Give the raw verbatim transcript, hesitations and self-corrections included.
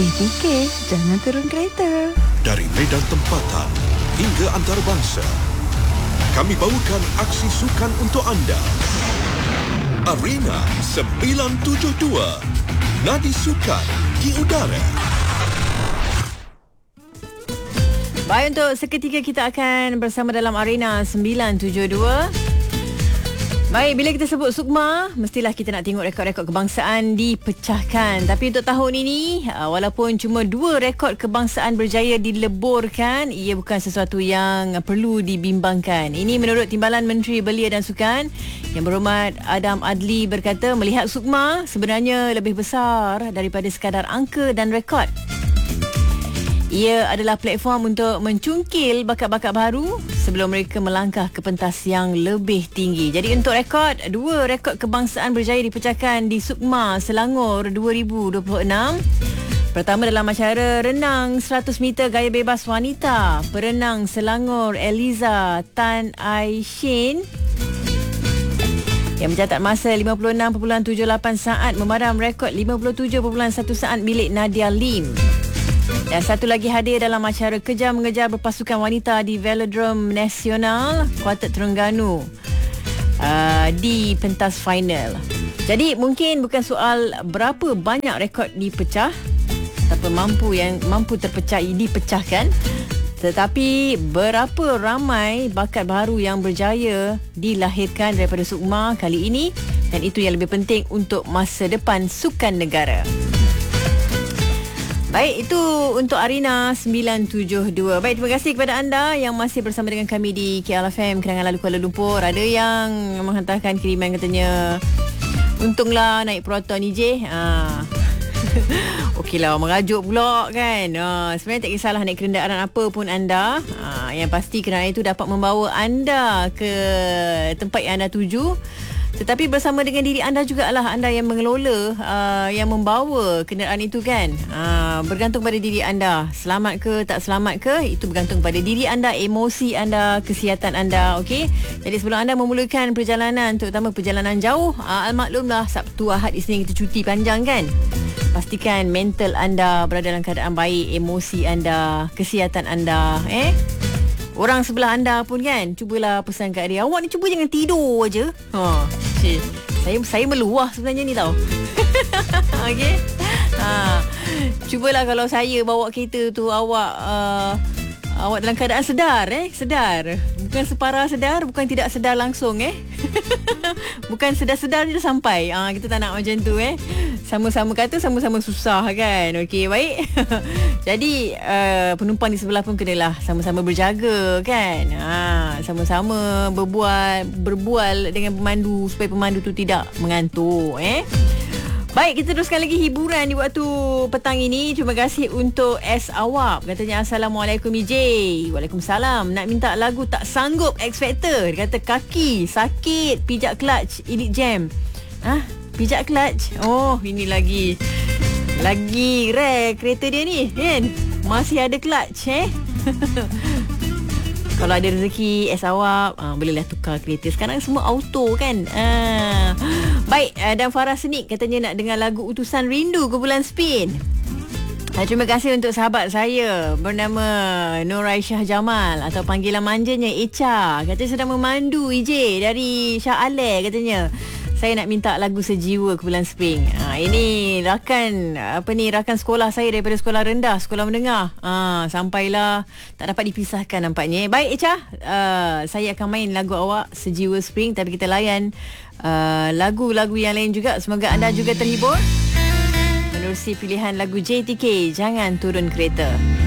J T K, jangan turun kereta. Dari medan tempatan hingga antarabangsa, kami bawakan aksi sukan untuk anda. Arena sembilan tujuh dua, nadi sukan di udara. Baik, untuk seketika kita akan bersama dalam Arena sembilan tujuh dua. Baik, bila kita sebut Sukma, mestilah kita nak tengok rekod-rekod kebangsaan dipecahkan. Tapi untuk tahun ini, walaupun cuma dua rekod kebangsaan berjaya dileburkan, ia bukan sesuatu yang perlu dibimbangkan. Ini menurut Timbalan Menteri Belia dan Sukan Yang Berhormat Adam Adli berkata, melihat Sukma sebenarnya lebih besar daripada sekadar angka dan rekod. Ia adalah platform untuk mencungkil bakat-bakat baru sebelum mereka melangkah ke pentas yang lebih tinggi. Jadi untuk rekod, dua rekod kebangsaan berjaya dipecahkan di Sukma Selangor dua ribu dua puluh enam. Pertama dalam acara renang seratus meter gaya bebas wanita, perenang Selangor Eliza Tan Ai Shin yang mencatat masa lima puluh enam perpuluhan tujuh lapan saat, memadam rekod lima puluh tujuh perpuluhan satu saat milik Nadia Lim. Dan satu lagi hadir dalam acara kejar mengejar berpasukan wanita di Velodrome Nasional Kuartet Terengganu uh, di pentas final. Jadi mungkin bukan soal berapa banyak rekod dipecah atau mampu yang mampu terpecah dipecahkan, tetapi berapa ramai bakat baru yang berjaya dilahirkan daripada Sukma kali ini, dan itu yang lebih penting untuk masa depan sukan negara. Baik, itu untuk Arena sembilan tujuh dua. Baik, terima kasih kepada anda yang masih bersama dengan kami di K L F M Kenangan Lalu Kuala Lumpur. Ada yang menghantarkan kiriman katanya, untunglah naik peroton ni je. Ha. Okeylah, merajuk pula kan. Ha, sebenarnya tak kisahlah naik kenderaan apa pun anda. Ha, yang pasti kenderaan itu dapat membawa anda ke tempat yang anda tuju. Tetapi bersama dengan diri anda jugalah anda yang mengelola, uh, yang membawa kenderaan itu kan. Uh, bergantung pada diri anda. Selamat ke tak selamat ke, itu bergantung pada diri anda, emosi anda, kesihatan anda. Okey. Jadi sebelum anda memulakan perjalanan, terutama perjalanan jauh, uh, almaklumlah Sabtu, Ahad, Isnin kita cuti panjang kan. Pastikan mental anda berada dalam keadaan baik, emosi anda, kesihatan anda, eh. Orang sebelah anda pun kan, cubalah pesan kat dia, awak ni cuba jangan tidur aje. Ha, cik. Saya saya meluah sebenarnya ni tau. Okey. Ha. Cubalah kalau saya bawa kereta tu, awak uh, awak dalam keadaan sedar, eh, sedar. Bukan separah sedar, bukan tidak sedar langsung, eh. Bukan sedar-sedar je dah sampai. Ah, ha, kita tak nak macam tu, eh. Sama-sama kata sama-sama susah kan. Okey, baik. Jadi uh, penumpang di sebelah pun kenalah sama-sama berjaga kan. Ha, sama-sama berbual berbual dengan pemandu supaya pemandu tu tidak mengantuk, eh. Baik, kita teruskan lagi hiburan di waktu petang ini. Terima kasih untuk S Awap. Katanya, Assalamualaikum I J. Waalaikumsalam. Nak minta lagu Tak Sanggup X Factor. Dia kata kaki sakit, pijak clutch, Elite Jam. Ah, pijak clutch. Oh, ini lagi Lagi rare kereta dia ni kan. Masih ada clutch, eh. Kalau ada rezeki S Awap, ah, bolehlah tukar kereta. Sekarang semua auto kan. Ah. Baik, uh, dan Farah Senik katanya nak dengar lagu Utusan Rindu kumpulan Spin. Uh, terima kasih untuk sahabat saya bernama Nur Aisyah Jamal atau panggilan manjanya Echa. Katanya sedang memandu I J dari Shah Ale katanya. Saya nak minta lagu Sejiwa kumpulan Spring. Ha, ini rakan apa ni rakan sekolah saya daripada sekolah rendah, sekolah menengah. Ha, sampailah tak dapat dipisahkan nampaknya. Baik Echa, uh, saya akan main lagu awak Sejiwa Spring, tapi kita layan uh, lagu-lagu yang lain juga. Semoga anda juga terhibur menerusi pilihan lagu J T K Jangan Turun Kereta.